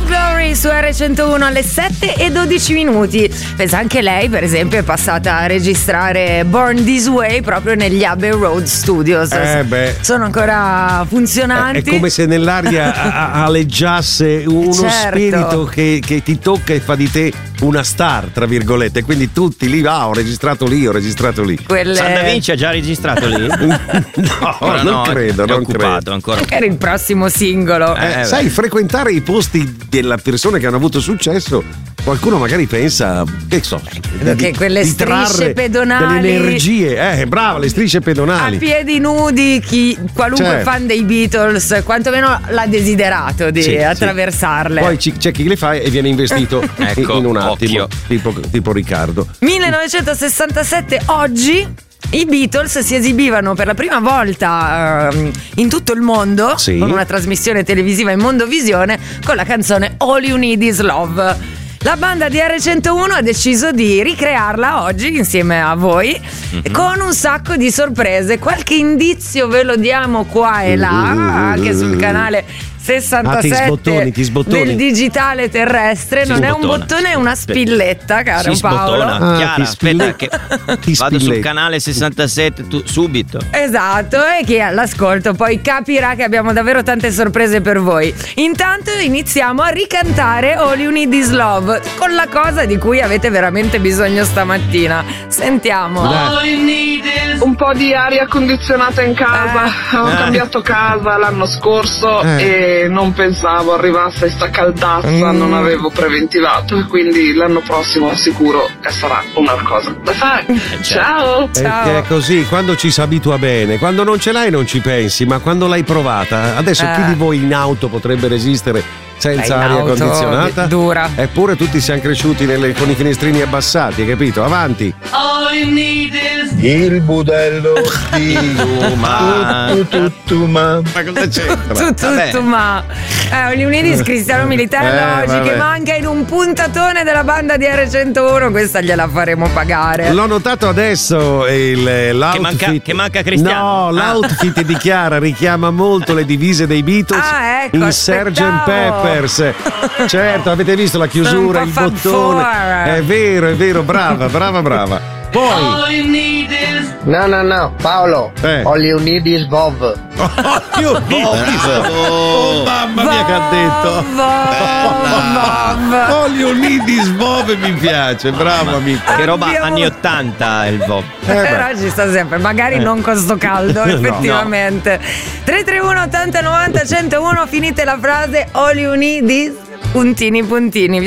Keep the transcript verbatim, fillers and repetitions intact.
Glory su erre centouno alle sette e dodici minuti. Pensa, anche lei per esempio è passata a registrare Born This Way proprio negli Abbey Road Studios. Eh beh. Sono ancora funzionanti. È come se nell'aria aleggiasse uno certo. spirito che, che ti tocca e fa di te una star, tra virgolette. Quindi tutti lì, ah, ho registrato lì, ho registrato lì. Quelle... San Da Vinci ha già registrato lì? No, Ora non no, credo, è non occupato credo. ancora. Magari il prossimo singolo. Eh, eh, sai, frequentare i posti delle persone che hanno avuto successo, qualcuno magari pensa, che so, che di, quelle di strisce pedonali, delle energie, eh, brava, le strisce pedonali. A piedi nudi, chi, qualunque certo. fan dei Beatles, quantomeno l'ha desiderato di Sì, attraversarle. Sì. Poi c- c'è chi le fa e viene investito ecco, in un attimo, tipo, tipo Riccardo. millenovecentosessantasette, oggi i Beatles si esibivano per la prima volta uh, in tutto il mondo, sì. con una trasmissione televisiva in Mondovisione, con la canzone All You Need Is Love. La banda di erre centouno ha deciso di ricrearla oggi insieme a voi, mm-hmm. con un sacco di sorprese. Qualche indizio ve lo diamo qua e là, anche sul canale sessantasette ah, ti sbottoni, ti sbottoni. del digitale terrestre. Si non sbottona. è un bottone, è una spilletta, caro si Paolo. sbottona. Ah, Chiara, aspetta che ti vado sul spilletta. canale sessantasette tu, subito. Esatto, e chi è all'ascolto poi capirà che abbiamo davvero tante sorprese per voi. Intanto iniziamo a ricantare All You Need Is Love, con la cosa di cui avete veramente bisogno stamattina. Sentiamo. Un po' di aria condizionata in casa. Eh. Ho Eh. cambiato casa l'anno scorso Eh. e non pensavo arrivasse sta caldazza, Mm. non avevo preventivato, quindi l'anno prossimo sicuro che sarà una cosa da fare. Ciao! Ciao. È così, quando ci si abitua bene, quando non ce l'hai non ci pensi, ma quando l'hai provata, adesso Eh. chi di voi in auto potrebbe resistere senza Beh, in aria auto, condizionata? dura. Eppure tutti siamo cresciuti nelle- con i finestrini abbassati, hai capito? Avanti. Il budello di Ma tu, tu, tu, ma. Ma cosa c'entra? Tu, tu, Vabbè. tu, ma eh, Leonidis Cristiano Militello Eh, oggi vabbè. che manca in un puntatone della banda di erre centouno, questa gliela faremo pagare. L'ho notato adesso il, l'outfit. Che manca- che manca Cristiano. No, Ah. l'outfit di Chiara richiama molto le divise dei Beatles Ah, ecco, in sergeant aspettavo. Peppers. Certo, avete visto la Sono chiusura, un il po' bottone. fanfare. È vero, è vero, brava, brava, brava. Poi No, no, no, Paolo. Eh. All you need is Vov. oh, io, oh, mamma mia che ha detto. Vov, All you need is Vov, mi piace, bravo amico. che roba Abbiamo- anni ottanta il Vov. Eh, beh. Però ci sta sempre, magari Eh. non con sto caldo, No. effettivamente. tre tre uno ottanta novanta centouno, finite la frase All You Need Is puntini puntini.